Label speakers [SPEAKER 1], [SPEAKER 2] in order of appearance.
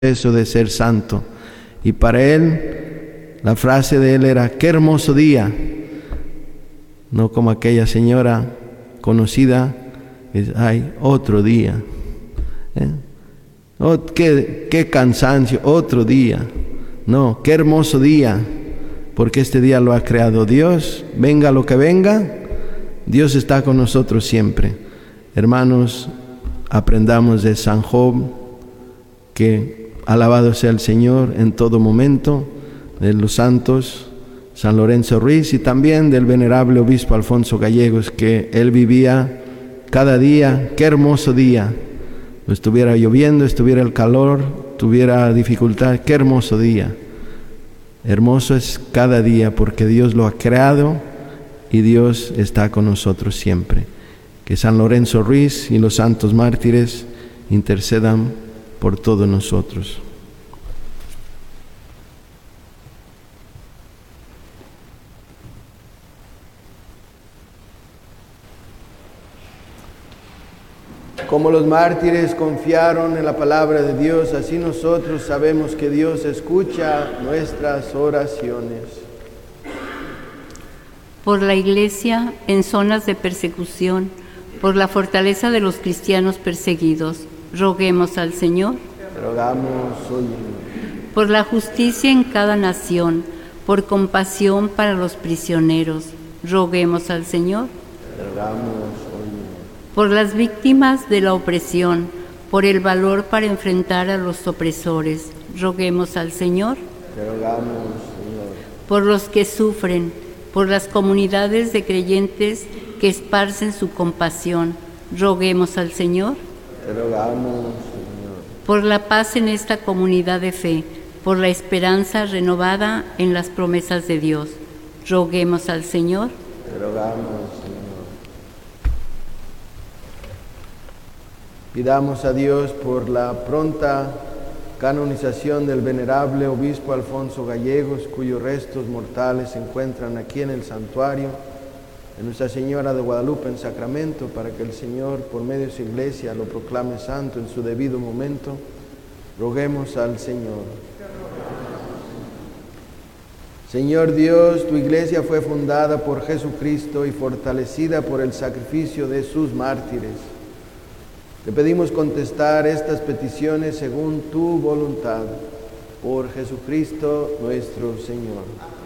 [SPEAKER 1] eso de ser santo. Y para él, la frase de él era: qué hermoso día. No como aquella señora conocida, ay, otro día. Oh, qué cansancio, otro día. No, qué hermoso día, porque este día lo ha creado Dios. Venga lo que venga, Dios está con nosotros siempre. Hermanos, aprendamos de San Job, que alabado sea el Señor en todo momento, de los santos San Lorenzo Ruiz y también del venerable obispo Alfonso Gallegos, que él vivía cada día, qué hermoso día. Estuviera lloviendo, estuviera el calor, tuviera dificultad, qué hermoso día. Hermoso es cada día porque Dios lo ha creado y Dios está con nosotros siempre. Que San Lorenzo Ruiz y los santos mártires intercedan por todos nosotros. Como los mártires confiaron en la palabra de Dios, así nosotros sabemos que Dios escucha nuestras oraciones.
[SPEAKER 2] Por la Iglesia en zonas de persecución, por la fortaleza de los cristianos perseguidos, roguemos al Señor.
[SPEAKER 1] Rogamos hoy.
[SPEAKER 2] Por la justicia en cada nación, por compasión para los prisioneros, roguemos al Señor.
[SPEAKER 1] Rogamos.
[SPEAKER 2] Por las víctimas de la opresión, por el valor para enfrentar a los opresores, roguemos al Señor.
[SPEAKER 1] Te rogamos, Señor.
[SPEAKER 2] Por los que sufren, por las comunidades de creyentes que esparcen su compasión, roguemos al Señor.
[SPEAKER 1] Te rogamos, Señor.
[SPEAKER 2] Por la paz en esta comunidad de fe, por la esperanza renovada en las promesas de Dios, roguemos al Señor.
[SPEAKER 1] Te rogamos, Señor. Pidamos a Dios por la pronta canonización del venerable obispo Alfonso Gallegos, cuyos restos mortales se encuentran aquí en el santuario de Nuestra Señora de Guadalupe en Sacramento, para que el Señor, por medio de su iglesia, lo proclame santo en su debido momento. Roguemos al Señor. Señor Dios, tu iglesia fue fundada por Jesucristo y fortalecida por el sacrificio de sus mártires. Te pedimos contestar estas peticiones según tu voluntad, por Jesucristo nuestro Señor.